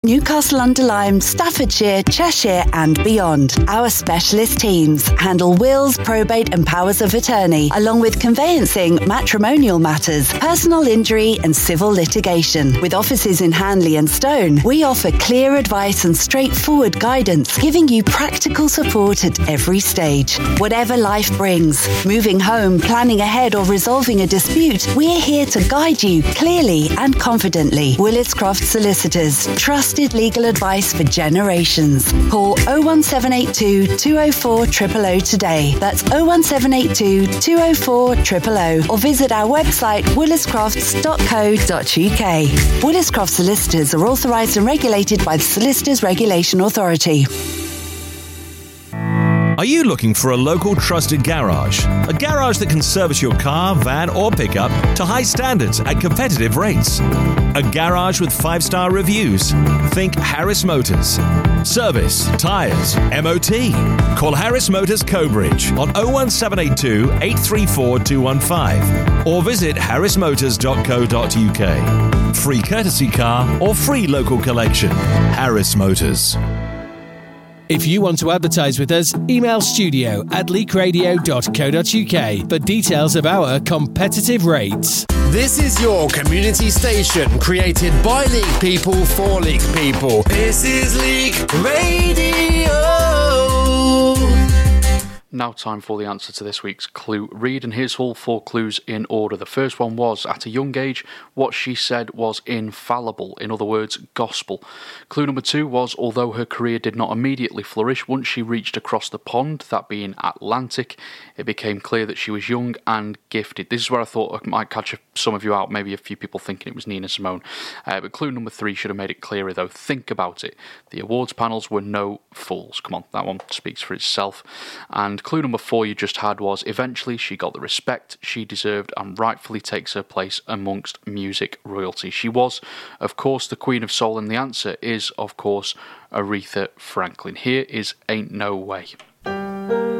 Newcastle-under-Lyme, Staffordshire, Cheshire and beyond. Our specialist teams handle wills, probate and powers of attorney, along with conveyancing, matrimonial matters, personal injury and civil litigation. With offices in Hanley and Stone, we offer clear advice and straightforward guidance, giving you practical support at every stage. Whatever life brings, moving home, planning ahead or resolving a dispute, we're here to guide you clearly and confidently. Willis Croft Solicitors, trusted legal advice for generations. Call 01782 204 000 today. That's 01782 204 000 or visit our website williscrofts.co.uk. Willis Croft Solicitors are authorised and regulated by the Solicitors Regulation Authority. Are you looking for a local trusted garage? A garage that can service your car, van or pickup to high standards at competitive rates. A garage with 5-star reviews. Think Harris Motors. Service, tyres, MOT. Call Harris Motors Cobridge on 01782 834 215 or visit harrismotors.co.uk. Free courtesy car or free local collection. Harris Motors. If you want to advertise with us, email studio@leakradio.co.uk for details of our competitive rates. This is your community station, created by Leek people for Leek people. This is Leek Radio. Now time for the answer to this week's clue read, and here's all 4 clues in order. The first one was, at a young age, what she said was infallible, in other words, gospel. Clue number 2 was, although her career did not immediately flourish, once she reached across the pond, that being Atlantic, it became clear that she was young and gifted. This is where I thought I might catch some of you out, maybe a few people thinking it was Nina Simone. But clue number 3 should have made it clearer though. Think about it. The awards panels were no fools. Come on, that one speaks for itself. And clue number 4 you just had was, eventually she got the respect she deserved and rightfully takes her place amongst music royalty. She was, of course, the Queen of Soul, and the answer is, of course, Aretha Franklin. Here is Ain't No Way.